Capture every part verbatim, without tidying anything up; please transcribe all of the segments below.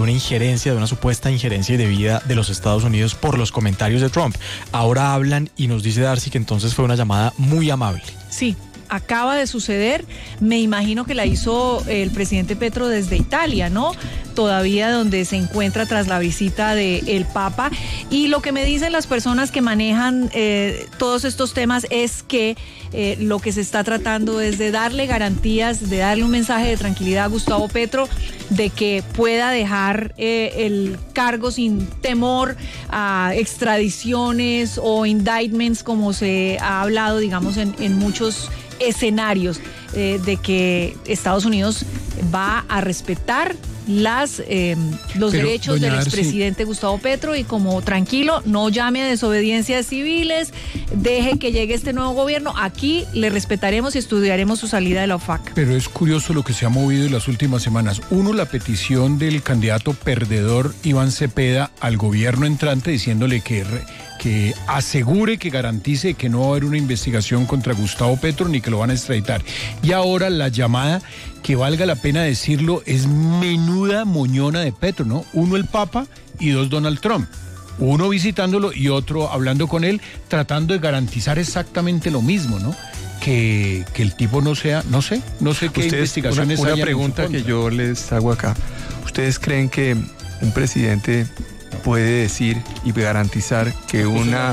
una injerencia, de una supuesta injerencia indebida de los Estados Unidos por los comentarios de Trump. Ahora hablan y nos dice Darcy que entonces fue una llamada muy amable. Sí. Acaba de suceder, me imagino que la hizo el presidente Petro desde Italia, ¿no? Todavía donde se encuentra tras la visita del Papa. Y lo que me dicen las personas que manejan eh, todos estos temas es que eh, lo que se está tratando es de darle garantías, de darle un mensaje de tranquilidad a Gustavo Petro, de que pueda dejar eh, el cargo sin temor a extradiciones o indictments, como se ha hablado, digamos, en, en muchos escenarios, eh, de que Estados Unidos va a respetar las eh, los Pero, derechos del expresidente Darcy, Gustavo Petro, y como tranquilo, no llame a desobediencias civiles, deje que llegue este nuevo gobierno, aquí le respetaremos y estudiaremos su salida de la O F A C. Pero es curioso lo que se ha movido en las últimas semanas. Uno, la petición del candidato perdedor Iván Cepeda al gobierno entrante, diciéndole que que asegure, que garantice que no va a haber una investigación contra Gustavo Petro ni que lo van a extraditar. Y ahora la llamada, que valga la pena decirlo, es menuda moñona de Petro, ¿no? Uno el Papa y dos Donald Trump. Uno visitándolo y otro hablando con él, tratando de garantizar exactamente lo mismo, ¿no? Que, que el tipo no sea, no sé, no sé qué Ustedes, investigaciones Una, una hayan pregunta que yo les hago acá. ¿Ustedes creen que un presidente puede decir y garantizar que una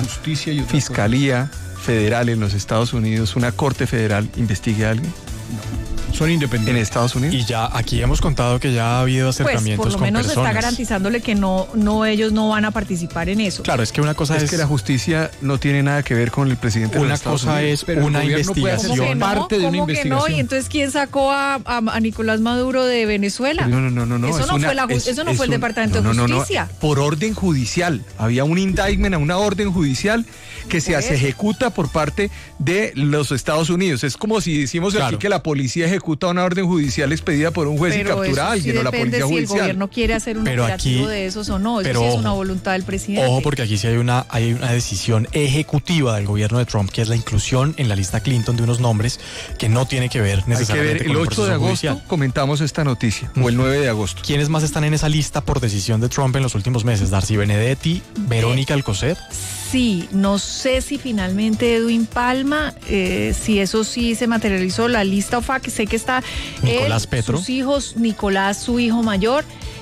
fiscalía federal en los Estados Unidos, una corte federal, investigue a alguien? No. Son independientes. ¿En Estados Unidos? Y ya aquí hemos contado que ya ha habido acercamientos con personas. Pues por lo menos está garantizándole que no, no ellos no van a participar en eso. Claro, es que una cosa es... Es que la justicia no tiene nada que ver con el presidente de los Estados Unidos. Una cosa es una investigación. ¿Cómo que no? Parte de una ¿Cómo que no? ¿Y entonces quién sacó a, a, a Nicolás Maduro de Venezuela? No, no, no, no. no eso, no una, fue la, es, eso no fue el un, Departamento no, no, de Justicia. No, no. Por orden judicial. Había un indictment, una orden judicial que se hace, ejecuta por parte de los Estados Unidos. Es como si decimos claro. aquí que la policía ejecuta una orden judicial expedida por un juez pero y captura a alguien, sí o la policía si judicial. El gobierno quiere hacer un pero operativo aquí, de esos o no, eso pero sí ojo, es una voluntad del presidente. Ojo, porque aquí sí hay una, hay una decisión ejecutiva del gobierno de Trump, que es la inclusión en la lista Clinton de unos nombres que no tiene que ver necesariamente hay que ver, con el ocho de agosto judicial. Comentamos esta noticia, mm. o el nueve de agosto. ¿Quiénes más están en esa lista por decisión de Trump en los últimos meses? Darcy Benedetti, Verónica eh, Alcocer. Sí, no sé si finalmente Edwin Palma, eh, si eso sí se materializó, la lista O F A C, sé que está Nicolás él, Petro. Sus hijos, Nicolás, su hijo mayor,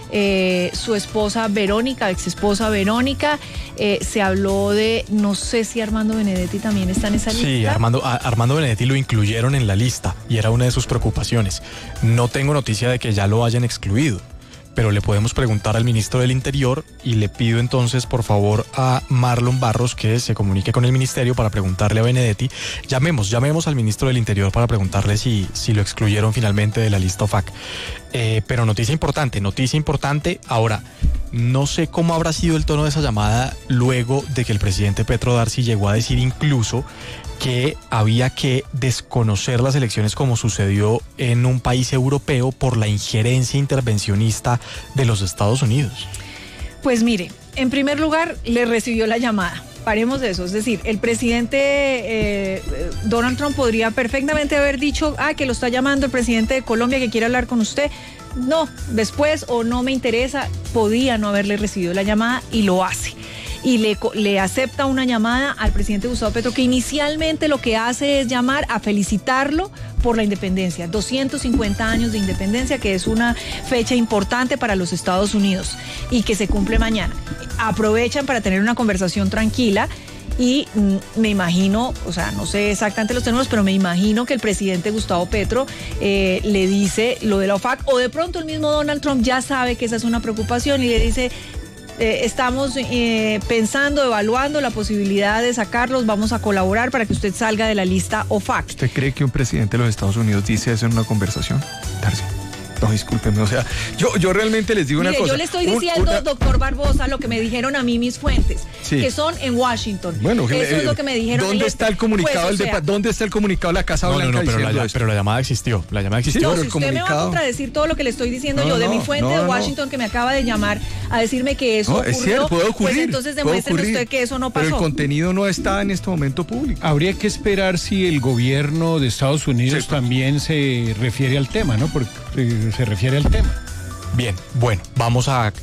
eh, su esposa Verónica, ex esposa Verónica, eh, se habló de, no sé si Armando Benedetti también está en esa lista. Sí, Armando, a, Armando Benedetti lo incluyeron en la lista y era una de sus preocupaciones. No tengo noticia de que ya lo hayan excluido, pero le podemos preguntar al ministro del Interior y le pido entonces por favor a Marlon Barros que se comunique con el ministerio para preguntarle a Benedetti. Llamemos, llamemos al ministro del Interior para preguntarle si, si lo excluyeron finalmente de la lista O F A C. Eh, pero noticia importante, noticia importante. Ahora, no sé cómo habrá sido el tono de esa llamada luego de que el presidente Petro Darcy llegó a decir incluso que había que desconocer las elecciones como sucedió en un país europeo por la injerencia intervencionista de los Estados Unidos. Pues mire, en primer lugar, le recibió la llamada. Paremos de eso, es decir, el presidente eh, Donald Trump podría perfectamente haber dicho, ah, que lo está llamando el presidente de Colombia que quiere hablar con usted. No, después o no me interesa, podía no haberle recibido la llamada y lo hace. Y le, le acepta una llamada al presidente Gustavo Petro, que inicialmente lo que hace es llamar a felicitarlo por la independencia, doscientos cincuenta años de independencia, que es una fecha importante para los Estados Unidos y que se cumple mañana. Aprovechan para tener una conversación tranquila y mm, me imagino, o sea, no sé exactamente los términos, pero me imagino que el presidente Gustavo Petro eh, le dice lo de la O F A C, o de pronto el mismo Donald Trump ya sabe que esa es una preocupación y le dice... Eh, estamos eh, pensando, evaluando la posibilidad de sacarlos, vamos a colaborar para que usted salga de la lista O F A C. ¿Usted cree que un presidente de los Estados Unidos dice eso en una conversación? Darcy. No, discúlpenme, o sea, yo, yo realmente les digo Mire, una cosa. Yo le estoy diciendo, un, una... doctor Barbosa, lo que me dijeron a mí mis fuentes, sí. que son en Washington. Bueno, eso eh, es lo que me dijeron. ¿Dónde en está el comunicado pues, del o sea, ¿Dónde está el comunicado de la Casa no, Blanca? No, no, pero la, esto? pero la llamada existió, la llamada existió. No, pero si el usted comunicado... me va a contradecir todo lo que le estoy diciendo no, yo de no, mi fuente no, de Washington no. que me acaba de llamar a decirme que eso no, ocurrió, es cierto, puede ocurrir, pues entonces demuéstreme usted que eso no pasó. Pero el contenido no está en este momento público. Habría que esperar si el gobierno de Estados Unidos sí. también se refiere al tema, ¿no? Porque se refiere al tema. Bien, bueno, vamos a